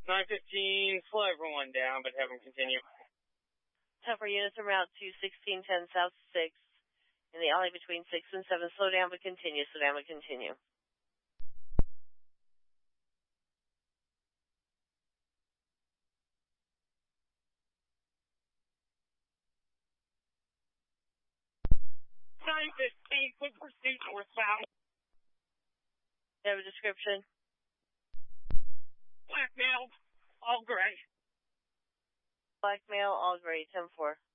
915, slow everyone down, but have them continue. 10 for units en route to 1610 South 6 in the alley between 6 and 7. Slow down but continue, slow down but continue. Quick pursuit northbound. You have a description? Black male, all gray. Black male, all gray, 10-4.